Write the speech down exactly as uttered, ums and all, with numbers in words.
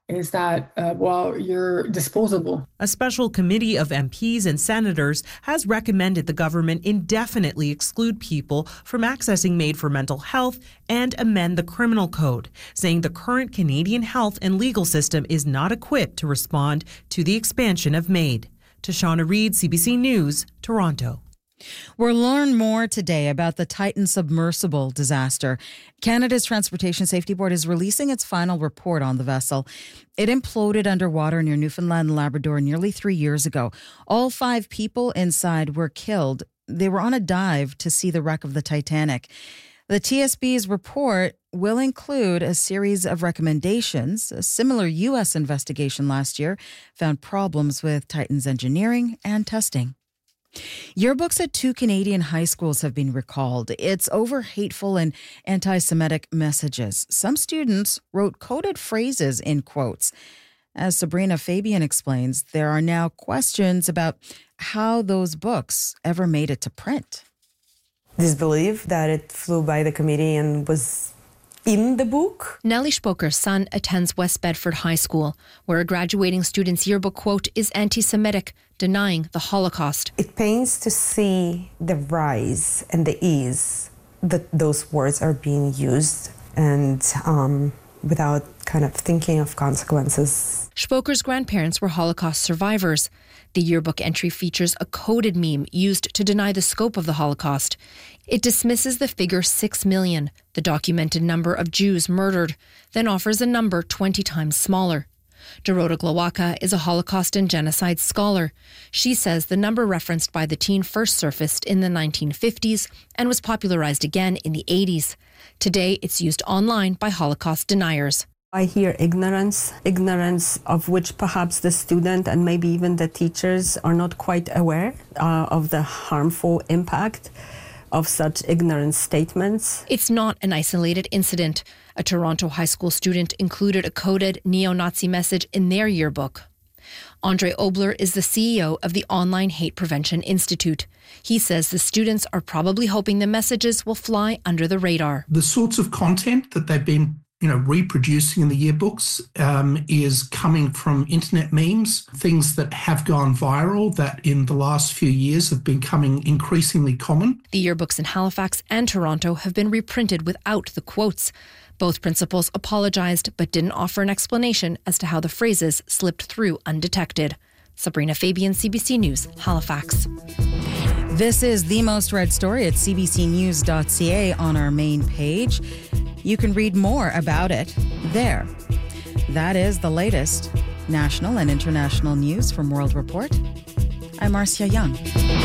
is that, uh, well, you're disposable. A special committee of M Ps and senators has recommended the government indefinitely exclude people from accessing MAID for mental health and amend the criminal code, saying the current Canadian health and legal system is not equipped to respond to the expansion of MAID. Tashana Reid, C B C News, Toronto. We'll learn more today about the Titan submersible disaster. Canada's Transportation Safety Board is releasing its final report on the vessel. It imploded underwater near Newfoundland and Labrador nearly three years ago. All five people inside were killed. They were on a dive to see the wreck of the Titanic. The T S B's report will include a series of recommendations. A similar U S investigation last year found problems with Titan's engineering and testing. Yearbooks at two Canadian high schools have been recalled. It's over hateful and anti-Semitic messages. Some students wrote coded phrases in quotes. As Sabrina Fabian explains, there are now questions about how those books ever made it to print. Disbelief that it flew by the committee and was in the book. Nellie Spoker's son attends West Bedford High School, where a graduating student's yearbook quote is anti-Semitic, denying the Holocaust. It pains to see the rise and the ease that those words are being used, and um, without kind of thinking of consequences. Spoker's grandparents were Holocaust survivors. The yearbook entry features a coded meme used to deny the scope of the Holocaust. It dismisses the figure six million, the documented number of Jews murdered, then offers a number twenty times smaller. Dorota Glowacka is a Holocaust and genocide scholar. She says the number referenced by the teen first surfaced in the nineteen fifties and was popularized again in the eighties. Today, it's used online by Holocaust deniers. I hear ignorance, ignorance of which perhaps the student and maybe even the teachers are not quite aware uh, of the harmful impact of such ignorant statements. It's not an isolated incident. A Toronto high school student included a coded neo-Nazi message in their yearbook. Andre Obler is the C E O of the Online Hate Prevention Institute. He says the students are probably hoping the messages will fly under the radar. The sorts of content that they've been you know, reproducing in the yearbooks um, is coming from internet memes, things that have gone viral that in the last few years have been becoming increasingly common. The yearbooks in Halifax and Toronto have been reprinted without the quotes. Both principals apologized but didn't offer an explanation as to how the phrases slipped through undetected. Sabrina Fabian, C B C News, Halifax. This is the most read story at c b c news dot c a on our main page. You can read more about it there. That is the latest national and international news from World Report. I'm Marcia Young.